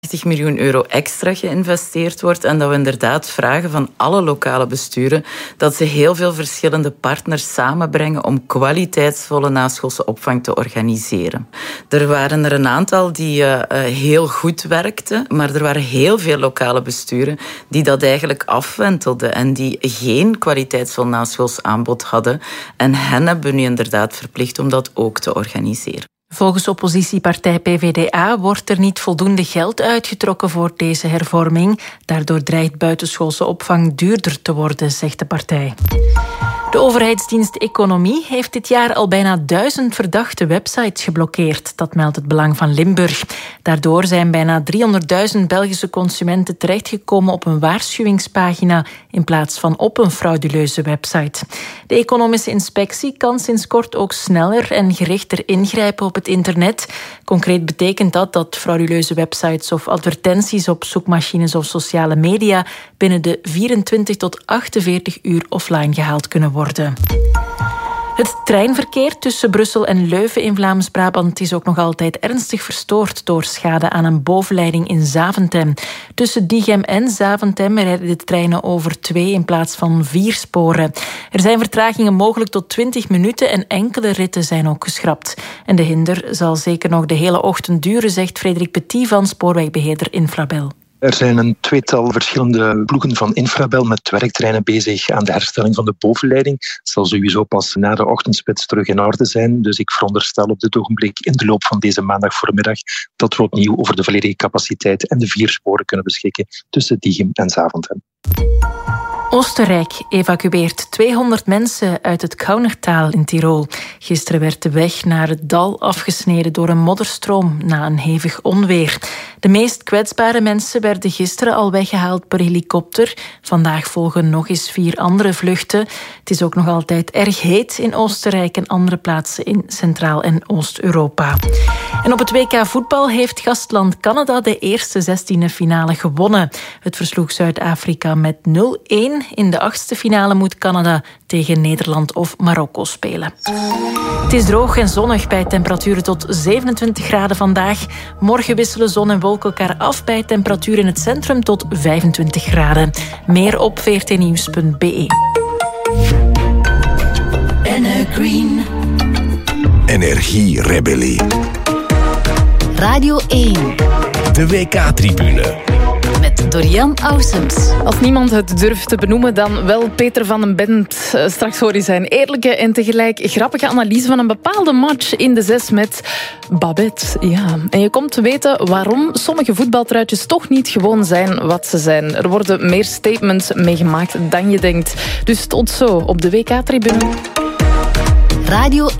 €80 miljoen extra geïnvesteerd wordt en dat we inderdaad vragen van alle lokale besturen dat ze heel veel verschillende partners samenbrengen om kwaliteitsvolle naschoolse opvang te organiseren. Er waren er een aantal die heel goed werkten, maar er waren heel veel lokale besturen die dat eigenlijk afwentelden en die geen kwaliteitsvol naschools aanbod hadden. En hen hebben we nu inderdaad verplicht om dat ook te organiseren. Volgens oppositiepartij PvdA wordt er niet voldoende geld uitgetrokken voor deze hervorming. Daardoor dreigt buitenschoolse opvang duurder te worden, zegt de partij. De overheidsdienst Economie heeft dit jaar al bijna 1000 verdachte websites geblokkeerd. Dat meldt het Belang van Limburg. Daardoor zijn bijna 300.000 Belgische consumenten terechtgekomen op een waarschuwingspagina in plaats van op een frauduleuze website. De economische inspectie kan sinds kort ook sneller en gerichter ingrijpen op het internet. Concreet betekent dat frauduleuze websites of advertenties op zoekmachines of sociale media binnen de 24 tot 48 uur offline gehaald kunnen worden. Het treinverkeer tussen Brussel en Leuven in Vlaams-Brabant is ook nog altijd ernstig verstoord door schade aan een bovenleiding in Zaventem. Tussen Diegem en Zaventem rijden de treinen over 2 in plaats van 4 sporen. Er zijn vertragingen mogelijk tot 20 minuten en enkele ritten zijn ook geschrapt. En de hinder zal zeker nog de hele ochtend duren, zegt Frederik Petit van spoorwegbeheerder Infrabel. Er zijn een tweetal verschillende ploegen van Infrabel met werktreinen bezig aan de herstelling van de bovenleiding. Het zal sowieso pas na de ochtendspits terug in orde zijn. Dus ik veronderstel op dit ogenblik in de loop van deze maandag voormiddag dat we opnieuw over de volledige capaciteit en de 4 sporen kunnen beschikken tussen Diegem en Zaventem. Oostenrijk evacueert 200 mensen uit het Kaunertal in Tirol. Gisteren werd de weg naar het dal afgesneden door een modderstroom na een hevig onweer. De meest kwetsbare mensen werden gisteren al weggehaald per helikopter. Vandaag volgen nog eens 4 andere vluchten. Het is ook nog altijd erg heet in Oostenrijk en andere plaatsen in Centraal- en Oost-Europa. En op het WK voetbal heeft gastland Canada de eerste 16e finale gewonnen. Het versloeg Zuid-Afrika met 0-1. In de 8e finale moet Canada tegen Nederland of Marokko spelen. Het is droog en zonnig bij temperaturen tot 27 graden vandaag. Morgen wisselen zon en wolken elkaar af bij temperatuur in het centrum tot 25 graden. Meer op vrtnieuws.be. Green. Energierebellie. Radio 1. De WK-tribune. Met Dorian Aussems. Als niemand het durft te benoemen, dan wel Peter van den Bent. Straks hoor je zijn eerlijke en tegelijk grappige analyse van een bepaalde match in de 6 met Babette. Ja. En je komt te weten waarom sommige voetbaltruitjes toch niet gewoon zijn wat ze zijn. Er worden meer statements meegemaakt dan je denkt. Dus tot zo op de WK-tribune. Radio